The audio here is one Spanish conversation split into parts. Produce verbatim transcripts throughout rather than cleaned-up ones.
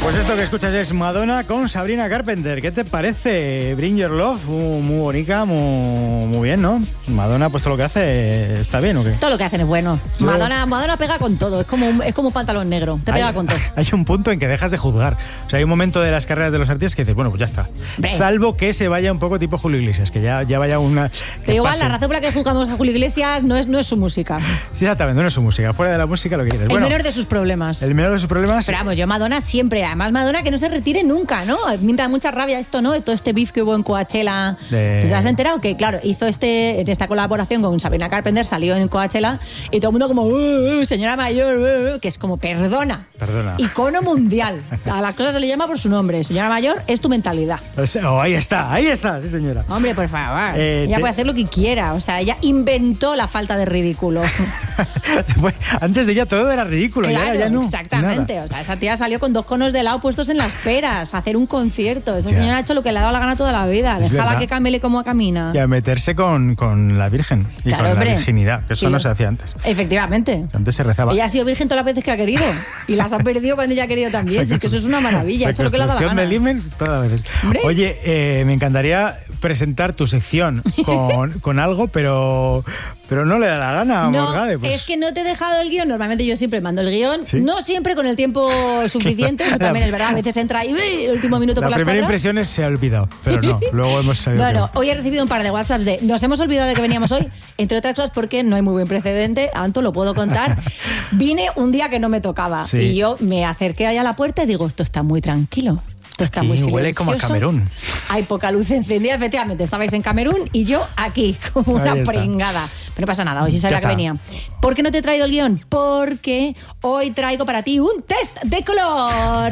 Pues esto que escuchas es Madonna con Sabrina Carpenter. ¿Qué te parece? Bring Your Love, muy, muy bonita, muy, muy bien, ¿no? Madonna, pues todo lo que hace está bien, ¿o qué? Todo lo que hacen es bueno. Yo... Madonna, Madonna pega con todo, es como un, es como un pantalón negro, te hay, pega con todo. Hay un punto en que dejas de juzgar. O sea, hay un momento de las carreras de los artistas que dices, bueno, pues ya está. Ven. Salvo que se vaya un poco tipo Julio Iglesias, que ya, ya vaya una... Pero igual pase. La razón por la que juzgamos a Julio Iglesias no es, no es su música. Sí, exactamente, no es su música. Fuera de la música lo que quieres. El bueno, menor de sus problemas. El menor de sus problemas. Pero vamos, yo Madonna siempre, además Madonna que no se retire nunca, ¿no? Me da mucha rabia esto, ¿no? Todo este beef que hubo en Coachella. De... ¿Tú te has enterado? Que claro, hizo este, en esta colaboración con Sabrina Carpenter, salió en Coachella y todo el mundo como, uh, uh, señora mayor, uh, uh, que es como, perdona. Perdona. Icono mundial. A las cosas se le llama por su nombre. Señora mayor, es tu mentalidad. Oh, ahí está, ahí está, sí señora. Hombre, por favor. Eh, ella te... puede hacer lo que quiera. O sea, ella inventó la falta de ridículo. Antes de ella todo era ridículo. Claro, y ahora ya no. Exactamente. Nada. O sea, esa tía salió con dos conos de helado puestos en las peras a hacer un concierto. Esa ya. señora ha hecho lo que le ha dado la gana toda la vida. Es Dejaba verdad. que camele como camina. Y a meterse con, con la Virgen. Y claro, con hombre. la virginidad. Que eso sí. no se hacía antes. Efectivamente. Antes se rezaba. Ella ha sido virgen todas las veces que ha querido. Y las ha perdido cuando ella ha querido también. Sí, que eso es una maravilla. Ha hecho lo que le ha dado la gana. Del himen, todas las veces. ¿Hombre? Oye, eh, me encantaría presentar tu sección con, con algo, pero... Pero no le da la gana, no, Morgade. Pues... es que no te he dejado el guión. Normalmente yo siempre mando el guión. ¿Sí? No siempre con el tiempo suficiente. Eso también es verdad. A veces entra y el último minuto la por las primera cuadras. impresión es se ha olvidado. Pero no, luego hemos sabido. Bueno, hoy he recibido un par de WhatsApps de nos hemos olvidado de que veníamos hoy. Entre otras cosas porque no hay muy buen precedente. Anto, lo puedo contar. Vine un día que no me tocaba. Sí. Y yo me acerqué allá a la puerta y digo, esto está muy tranquilo. Esto está aquí muy silencioso. Huele como a Camerún. Hay poca luz encendida, efectivamente. Estabais en Camerún y yo aquí, como una pringada. Pero no pasa nada, hoy sí sabía que venía. ¿Por qué no te he traído el guión? Porque hoy traigo para ti un test de color.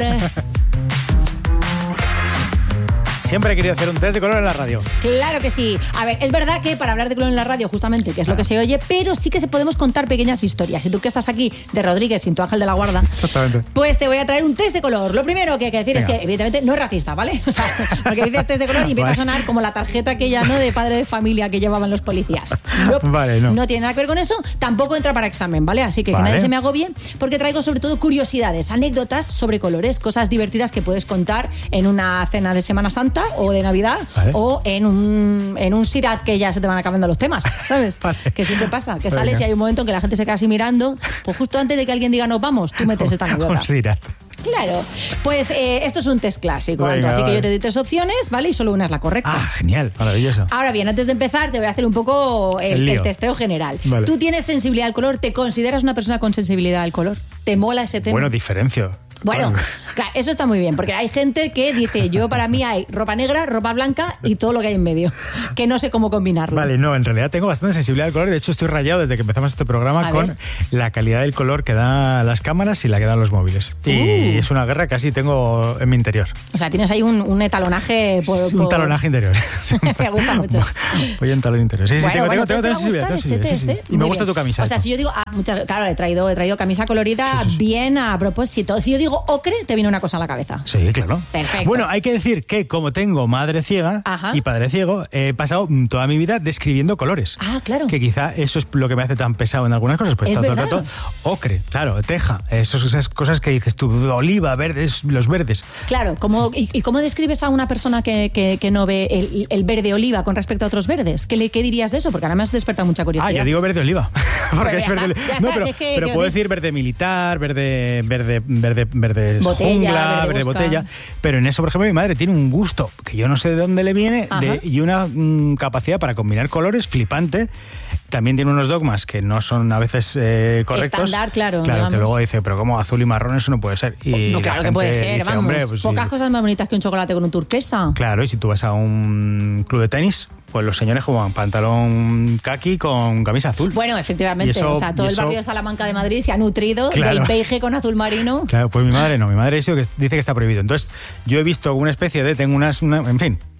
Siempre he querido hacer un test de color en la radio. Claro que sí. A ver, es verdad que para hablar de color en la radio, justamente, que es lo que se oye, pero sí que se podemos contar pequeñas historias. Y tú que estás aquí de Rodríguez, sin tu ángel de la guarda, exactamente, pues te voy a traer un test de color. Lo primero que hay que decir Venga. es que, evidentemente, no es racista, ¿vale? O sea, porque dices test de color y empieza vale. a sonar como la tarjeta aquella, ¿no?, de padre de familia que llevaban los policías. No, vale, no. no tiene nada que ver con eso. Tampoco entra para examen, ¿vale? Así que vale. que nadie se me agobie, porque traigo sobre todo curiosidades, anécdotas sobre colores, cosas divertidas que puedes contar en una cena de Semana Santa o de Navidad, vale. o en un, en un sirat que ya se te van acabando los temas, ¿sabes? Vale. Que siempre pasa, que sales y hay un momento en que la gente se queda así mirando, pues justo antes de que alguien diga nos vamos, tú metes esta anécdota. Un sirat. Claro, pues eh, esto es un test clásico, Venga, Anto, así vale. que yo te doy tres opciones, ¿vale? Y solo una es la correcta. Ah, genial, maravilloso. Ahora bien, antes de empezar te voy a hacer un poco el, el, el testeo general. Vale. ¿Tú tienes sensibilidad al color? ¿Te consideras una persona con sensibilidad al color? ¿Te mola ese tema? Bueno, diferencio. Bueno, claro, eso está muy bien, porque hay gente que dice, yo para mí hay ropa negra, ropa blanca y todo lo que hay en medio, que no sé cómo combinarlo. Vale, no, en realidad tengo bastante sensibilidad al color, de hecho estoy rayado desde que empezamos este programa A con ver. la calidad del color que dan las cámaras y la que dan los móviles. Uh. Y es una guerra que así tengo en mi interior. O sea, tienes ahí un, un etalonaje por, por... Un talonaje interior. Me gusta mucho. Voy en talón interior. Sí, sí, bueno, tengo, bueno, tengo, tengo, tengo sensibilidad. Este test, sí, sí. Y me gusta bien. tu camisa. O sea, si yo digo, ah, muchas, claro, he traído, he traído camisa colorida sí, sí, sí. bien a propósito. Si yo digo ocre, te viene una cosa a la cabeza. Sí, claro. Perfecto. Bueno, hay que decir que como tengo madre ciega Ajá. y padre ciego, he pasado toda mi vida describiendo colores. Ah, claro. Que quizá eso es lo que me hace tan pesado en algunas cosas. Pues es todo verdad. el rato, ocre, claro, teja, esos, esas cosas que dices tú, oliva, verdes, los verdes. Claro, ¿cómo, y, ¿y cómo describes a una persona que, que, que no ve el, el verde oliva con respecto a otros verdes? ¿Qué, le, ¿Qué dirías de eso? Porque ahora me has despertado mucha curiosidad. Ah, yo digo verde oliva. Porque pues es verde está, oliva. No, pero, es que, pero puedo decir verde militar, verde, verde, verde, verde botella, jungla, verde, verde botella. Pero en eso, por ejemplo, mi madre tiene un gusto que yo no sé de dónde le viene de, y una mm, capacidad para combinar colores flipante. También tiene unos dogmas que no son a veces eh, correctos. Estándar, claro. Claro, digamos. que luego dice, pero como azul y marrón, eso no puede ser. Y no, claro que puede ser, dice, vamos. Hombre, pues, pocas sí. cosas más bonitas que un chocolate con un turquesa. Claro, y si tú vas a un club de tenis, pues los señores juegan pantalón kaki con camisa azul. Bueno, efectivamente. Eso, o sea, todo el eso... barrio de Salamanca de Madrid se ha nutrido claro. del beige con azul marino. Claro, pues mi madre no. Mi madre dice que, dice que está prohibido. Entonces, yo he visto una especie de... Tengo unas... Una, en fin...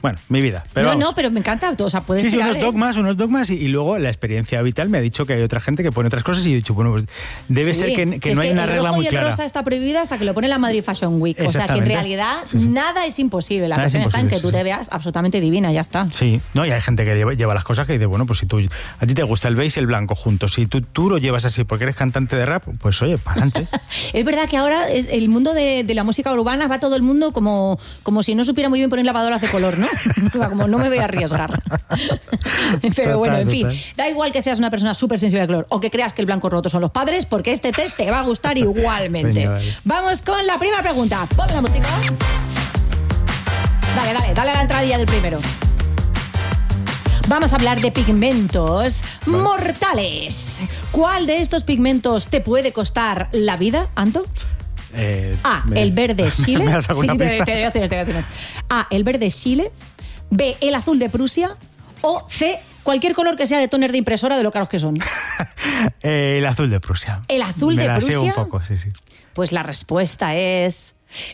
Bueno, mi vida. Pero no, vamos. no, pero me encanta. O sea, puedes Sí, sí, tirar, unos ¿eh? dogmas, unos dogmas y, y luego la experiencia vital me ha dicho que hay otra gente que pone otras cosas y he dicho, bueno, pues debe Sí. ser que, que Si no es hay una el regla rojo muy y el clara. rosa está prohibida hasta que lo pone la Madrid Fashion Week. O sea, que en Exactamente. realidad Sí, sí. nada es imposible. La Nada es cuestión está en que imposible, tú sí, te sí. veas absolutamente divina, ya está. Sí, no, y hay gente que lleva, lleva las cosas que dice, bueno, pues si tú a ti te gusta el beige y el blanco juntos, si tú, tú lo llevas así porque eres cantante de rap, pues oye, para adelante. Es verdad que ahora es, el mundo de, de la música urbana va todo el mundo como, como si no supiera muy bien poner lavadoras de color, ¿no? O sea, como no me voy a arriesgar. Pero Total, bueno, en fin, total. da igual que seas una persona súper sensible al color o que creas que el blanco roto son los padres, porque este test te va a gustar igualmente. Venga, vale. Vamos con la primera pregunta. Ponme la música. Dale, dale, dale a la entradilla del primero. Vamos a hablar de pigmentos Vale. mortales. ¿Cuál de estos pigmentos te puede costar la vida, Anto? Eh, A, me- el verde Chile. ¿Me das alguna Sí, sí, te- pista? te doy opciones, te doy opciones. A, el verde Chile. B, el azul de Prusia. O C, cualquier color que sea de tóner de impresora de lo caros que son. Eh, el azul de Prusia. ¿El azul Me de la sé Prusia? un poco, sí, sí. Pues la respuesta es...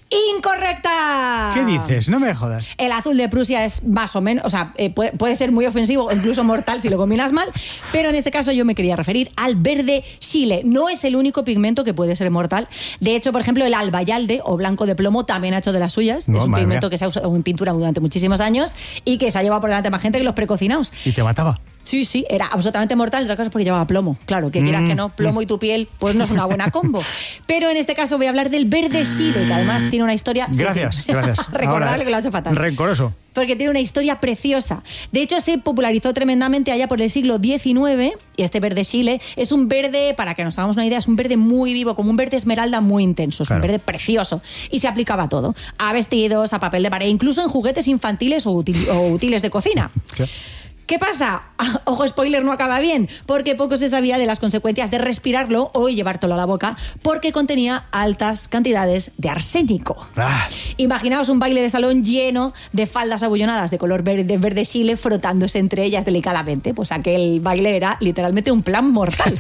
¡incorrecta! ¿Qué dices? No me jodas. El azul de Prusia es más o menos, o sea, eh, puede, puede ser muy ofensivo o incluso mortal si lo combinas mal, pero en este caso yo me quería referir al verde Chile. No es el único pigmento que puede ser mortal. De hecho, por ejemplo, el albayalde o blanco de plomo también ha hecho de las suyas. No, es un madre pigmento mía. que se ha usado en pintura durante muchísimos años y que se ha llevado por delante más gente que los precocinados. ¿Y te mataba? Sí, sí, era absolutamente mortal, otra cosa es porque llevaba plomo. Claro, que quieras Mm. que no, plomo y tu piel, pues no es una buena combo. Pero en este caso voy a hablar del verde Chile, que además tiene una historia... sí, Gracias, sí. gracias. Recordarle Ahora, que lo ha hecho fatal. Rencoroso. Porque tiene una historia preciosa. De hecho, se popularizó tremendamente allá por el siglo diecinueve y este verde Chile es un verde, para que nos hagamos una idea, es un verde muy vivo, como un verde esmeralda muy intenso. Es Claro. un verde precioso. Y se aplicaba a todo. A vestidos, a papel de pared, incluso en juguetes infantiles o, útil- o útiles de cocina. ¿Qué? ¿Qué pasa? Ojo, spoiler, no acaba bien, porque poco se sabía de las consecuencias de respirarlo o llevártelo a la boca, porque contenía altas cantidades de arsénico. Ah. Imaginaos un baile de salón lleno de faldas abullonadas de color verde, verde Chile frotándose entre ellas delicadamente. Pues aquel baile era literalmente un plan mortal.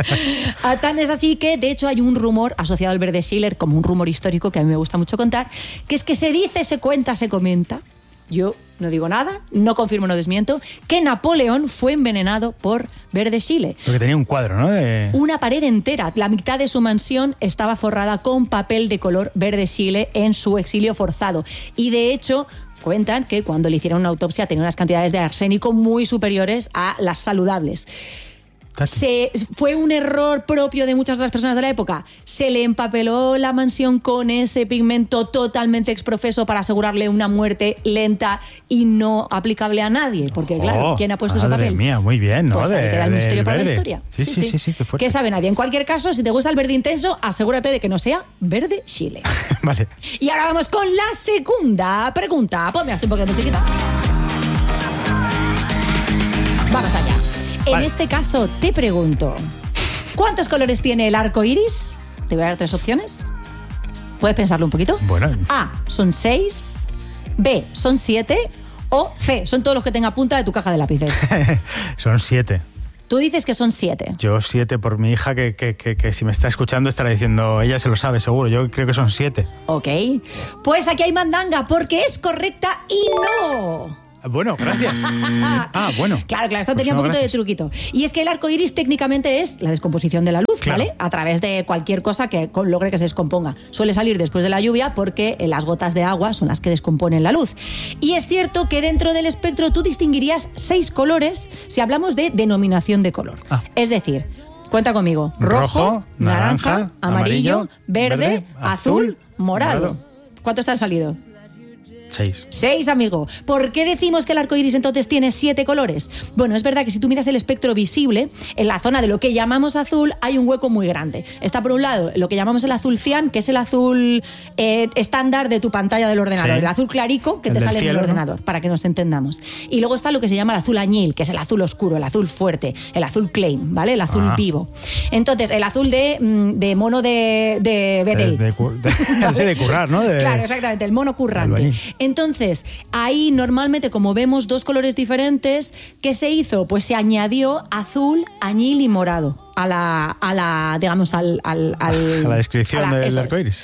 A Tan es así que, de hecho, hay un rumor asociado al verde Chile, como un rumor histórico que a mí me gusta mucho contar, que es que se dice, se cuenta, se comenta. Yo no digo nada, no confirmo, no desmiento, que Napoleón fue envenenado por verde Chile. Porque tenía un cuadro, ¿no? De... Una pared entera, la mitad de su mansión estaba forrada con papel de color verde Chile en su exilio forzado. Y de hecho, cuentan que cuando le hicieron una autopsia tenía unas cantidades de arsénico muy superiores a las saludables. Se, fue un error propio de muchas de las personas de la época. Se le empapeló la mansión con ese pigmento totalmente exprofeso para asegurarle una muerte lenta y no aplicable a nadie. Porque, claro, Oh, ¿quién ha puesto ese madre papel? mía, muy bien, ¿no? Pues ahí De- queda el misterio del para la verde. historia. Sí, sí, sí, sí, qué fuerte. ¿Qué sabe nadie? En cualquier caso, si te gusta el verde intenso, asegúrate de que no sea verde Chile. Vale. Y ahora vamos con la segunda pregunta. Ponme así un poquito de musiquita. Vamos allá. En Vale. este caso, te pregunto, ¿cuántos colores tiene el arco iris? Te voy a dar tres opciones. ¿Puedes pensarlo un poquito? Bueno. A, son seis. B, son siete. O C, son todos los que tenga punta de tu caja de lápices. Son siete. Tú dices que son siete. Yo siete por mi hija, que, que, que, que si me está escuchando estará diciendo, ella se lo sabe seguro, yo creo que son siete. Ok. Pues aquí hay mandanga porque es correcta y no. Bueno, gracias. Ah, bueno. Claro, claro, esto Pues tenía no, un poquito gracias. de truquito. Y es que el arco iris técnicamente es la descomposición de la luz, Claro. ¿vale? A través de cualquier cosa que con- logre que se descomponga. Suele salir después de la lluvia porque eh, las gotas de agua son las que descomponen la luz. Y es cierto que dentro del espectro tú distinguirías seis colores si hablamos de denominación de color. Ah. Es decir, cuenta conmigo: rojo, Rojo, naranja, naranja, amarillo, amarillo, verde, verde, azul, azul, morado. morado. ¿Cuántos te han salido? Seis. Seis, amigo. ¿Por qué decimos que el arco iris entonces tiene siete colores? Bueno, es verdad que si tú miras el espectro visible, en la zona de lo que llamamos azul hay un hueco muy grande. Está por un lado lo que llamamos el azul cian, que es el azul eh, estándar de tu pantalla del ordenador, Sí. el azul clarico que El te del sale cielo, en el ¿no? ordenador, para que nos entendamos. Y luego está lo que se llama el azul añil, que es el azul oscuro, el azul fuerte, el azul claim, ¿vale? El azul Ah. vivo. Entonces, el azul de, mm, de mono de, de Bedel. De, de, cu- de- sí, de currar, ¿no? De- Claro, exactamente, el mono currante. albañil. Entonces, ahí normalmente, como vemos dos colores diferentes, ¿qué se hizo? Pues se añadió azul, añil y morado a la, a la digamos, al, al, al- A la descripción a la- del eso es. arcoíris.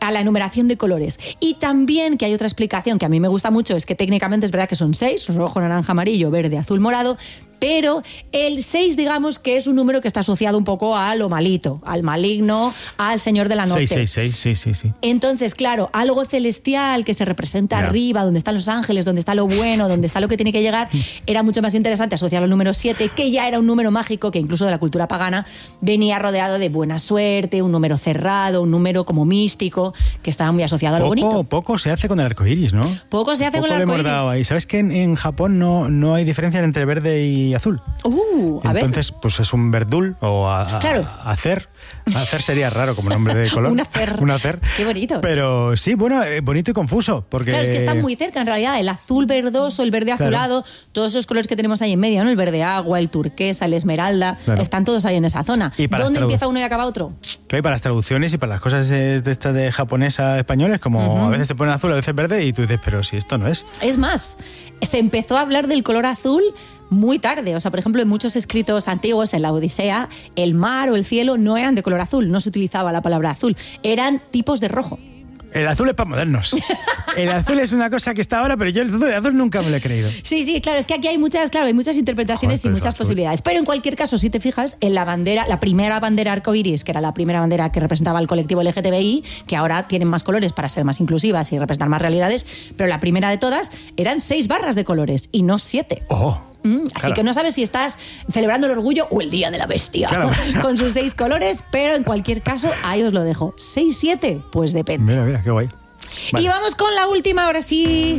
a la enumeración de colores. Y también que hay otra explicación que a mí me gusta mucho, es que técnicamente es verdad que son seis, rojo, naranja, amarillo, verde, azul, morado, pero el seis, digamos que es un número que está asociado un poco a lo malito, al maligno, al señor de la noche. seis, seis, seis, sí, sí, sí. Entonces, claro, algo celestial que se representa yeah. arriba, donde están los ángeles, donde está lo bueno, donde está lo que tiene que llegar, era mucho más interesante asociarlo al número siete, que ya era un número mágico que incluso de la cultura pagana venía rodeado de buena suerte, un número cerrado, un número como místico, que estaba muy asociado a lo poco, bonito. Poco se hace con el arcoiris, ¿no? Poco se hace poco con el arcoiris. Y sabes que en, en Japón no, no hay diferencia entre verde y azul. Uh, a Entonces, ver. pues es un verdul o a, a, claro. a hacer. Hacer sería raro como nombre de color. un hacer. Un hacer. Qué bonito. Pero sí, bueno, bonito y confuso. Porque... Claro, es que están muy cerca en realidad. El azul verdoso, el verde azulado, claro. todos esos colores que tenemos ahí en medio, ¿no? El verde agua, el turquesa, el esmeralda, claro. están todos ahí en esa zona. ¿Dónde tradu... empieza uno y acaba otro? Claro, y para las traducciones y para las cosas de, de estas de japonesa a españoles, como uh-huh. a veces te ponen azul, a veces verde, y tú dices, pero si esto no es. Es más, se empezó a hablar del color azul muy tarde. O sea, por ejemplo, en muchos escritos antiguos, en la Odisea, el mar o el cielo no eran de color azul, no se utilizaba la palabra azul, eran tipos de rojo. El azul es para modernos. El azul es una cosa que está ahora, pero yo el azul, el azul nunca me lo he creído. Sí, sí, claro, es que aquí hay muchas, claro, hay muchas interpretaciones Joder, y muchas posibilidades. Pero en cualquier caso, si te fijas, en la bandera, la primera bandera arcoiris, que era la primera bandera que representaba al colectivo L G T B I, que ahora tienen más colores para ser más inclusivas y representar más realidades, pero la primera de todas eran seis barras de colores y no siete. ¡Oh! Mm, así claro. que no sabes si estás celebrando el orgullo o el Día de la Bestia, claro. con sus seis colores, pero en cualquier caso, ahí os lo dejo. ¿Seis, siete? Pues depende. Mira, mira, qué guay. Vale. Y vamos con la última, ahora sí.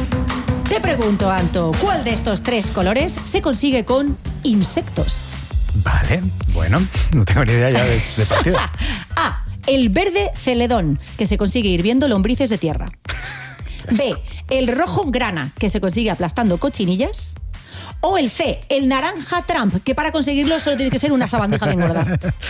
Te pregunto, Anto, ¿cuál de estos tres colores se consigue con insectos? Vale, bueno, no tengo ni idea ya de, de partida. A. El verde celedón, que se consigue hirviendo lombrices de tierra. B. El rojo grana, que se consigue aplastando cochinillas. O el C, el naranja Trump, que para conseguirlo solo tiene que ser una sabandija bien gorda.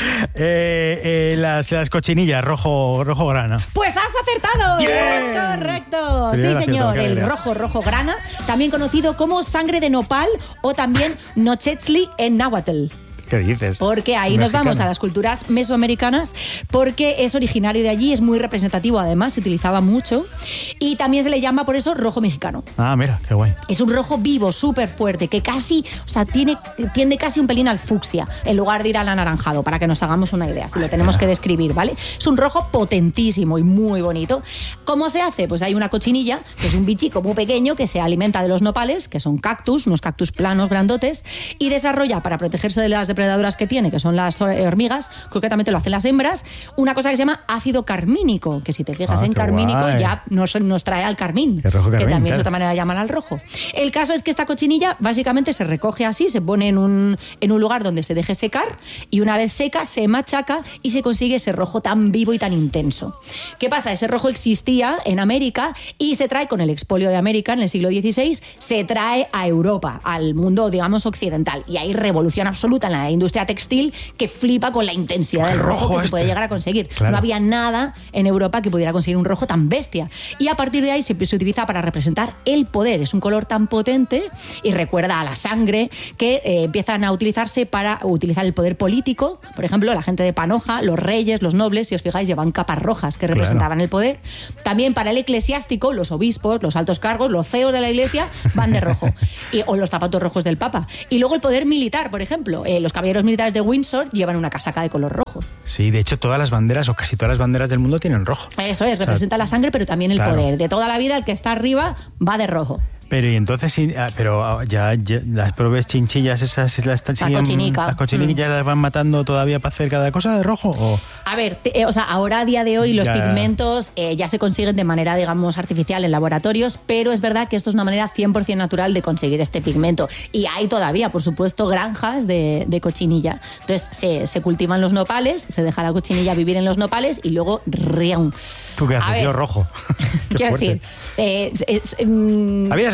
eh, eh, las, las cochinillas, rojo, rojo grana. ¡Pues has acertado! ¡Bien! ¡Es correcto! Sí, señor, el rojo, rojo grana, también conocido como sangre de nopal o también nochetzli en náhuatl. ¿Qué dices? Porque ahí nos vamos a las culturas mesoamericanas, porque es originario de allí, es muy representativo, además, se utilizaba mucho, y también se le llama por eso rojo mexicano. Ah, mira, qué guay. Es un rojo vivo, súper fuerte, que casi, o sea, tiene, tiende casi un pelín al fucsia, en lugar de ir al anaranjado, para que nos hagamos una idea, si lo tenemos que describir, ¿vale? Es un rojo potentísimo y muy bonito. ¿Cómo se hace? Pues hay una cochinilla, que es un bichico muy pequeño, que se alimenta de los nopales, que son cactus, unos cactus planos, grandotes, y desarrolla, para protegerse de las depredadoras que tiene, que son las hormigas, concretamente lo hacen las hembras, una cosa que se llama ácido carmínico, que si te fijas ah, en carmínico guay. ya nos, nos trae al carmín, rojo carmín, que también claro. es otra manera de llamar al rojo. El caso es que esta cochinilla básicamente se recoge así, se pone en un, en un lugar donde se deje secar y una vez seca se machaca y se consigue ese rojo tan vivo y tan intenso. ¿Qué pasa? Ese rojo existía en América y se trae con el expolio de América en el siglo dieciséis, se trae a Europa, al mundo, digamos, occidental, y hay revolución absoluta en la industria textil que flipa con la intensidad del rojo, rojo que este. se puede llegar a conseguir. Claro. No había nada en Europa que pudiera conseguir un rojo tan bestia. Y a partir de ahí se, se utiliza para representar el poder. Es un color tan potente y recuerda a la sangre que eh, empiezan a utilizarse para utilizar el poder político. Por ejemplo, la gente de Panoja, los reyes, los nobles, si os fijáis, llevan capas rojas que representaban claro. el poder. También para el eclesiástico, los obispos, los altos cargos, los feos de la iglesia van de rojo. Y, o los zapatos rojos del Papa. Y luego el poder militar, por ejemplo. Eh, los caballeros militares de Windsor llevan una casaca de color rojo. Sí, de hecho todas las banderas o casi todas las banderas del mundo tienen rojo. Eso es, representa o sea, la sangre, pero también el claro. poder. De toda la vida el que está arriba va de rojo. Pero y entonces sí, pero ya, ya las probes chinchillas esas las están la cochinica. las cochiniquillas mm. las van matando todavía para hacer cada cosa de rojo o a ver, te, eh, o sea, ahora a día de hoy los ya. pigmentos eh, ya se consiguen de manera, digamos, artificial en laboratorios, pero es verdad que esto es una manera cien por ciento natural de conseguir este pigmento y hay todavía, por supuesto, granjas de, de cochinilla. Entonces se, se cultivan los nopales, se deja la cochinilla vivir en los nopales y luego riam. ¿Tú qué haces? Yo rojo. Quiero decir, eh, es, es, um, había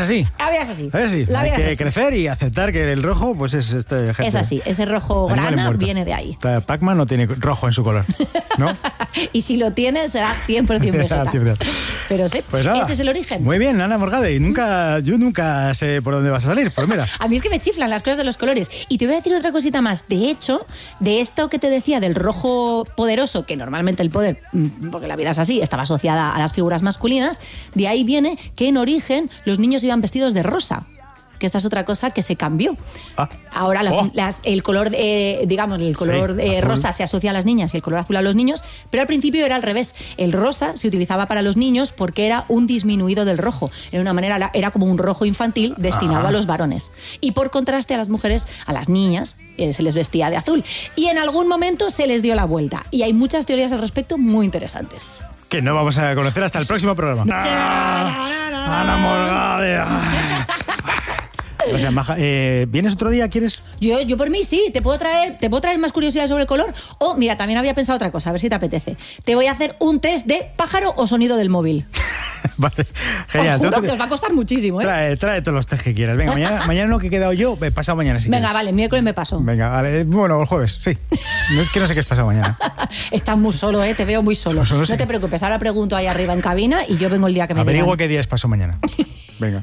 así. La vida es así. La vida es así. La vida Hay es que así. crecer y aceptar que el rojo pues es este gente. Es así, ese rojo grana viene de ahí. Pac-Man no tiene rojo en su color, ¿no? Y si lo tiene será cien por ciento vegetal. Pero sí, pues nada, este es el origen. Muy bien, Ana Morgade, y nunca, yo nunca sé por dónde vas a salir, pues mira. A mí es que me chiflan las cosas de los colores. Y te voy a decir otra cosita más. De hecho, de esto que te decía del rojo poderoso, que normalmente el poder, porque la vida es así, estaba asociada a las figuras masculinas, de ahí viene que en origen los niños iban vestidos de rosa. Que esta es otra cosa que se cambió. Ah. Ahora las, oh. las, el color, eh, digamos, el color sí, eh, rosa se asocia a las niñas y el color azul a los niños, pero al principio era al revés. El rosa se utilizaba para los niños porque era un disminuido del rojo. Era una manera, era como un rojo infantil destinado ah. a los varones. Y por contraste a las mujeres, a las niñas, eh, se les vestía de azul. Y en algún momento se les dio la vuelta. Y hay muchas teorías al respecto muy interesantes. Que no vamos a conocer hasta el próximo programa. Ah, Ana Morgade. O sea, Maja, eh, ¿vienes otro día? ¿Quieres? Yo, yo por mí sí, te puedo traer, te puedo traer más curiosidades sobre el color. O, mira, también había pensado otra cosa, a ver si te apetece. Te voy a hacer un test de pájaro o sonido del móvil. Vale, genial. Os juro que os va a costar muchísimo, ¿eh? Trae, trae todos los test que quieras. Venga, mañana, mañana no, que he quedado yo, pasado mañana si Venga, quieres. vale, miércoles me paso. Venga, vale, bueno, el jueves, sí. No es que no sé qué es pasado mañana. Estás muy solo, ¿eh? Te veo muy solo. solo no sí. te preocupes, ahora pregunto ahí arriba en cabina y yo vengo el día que me Averigua digan. qué día es pasado mañana.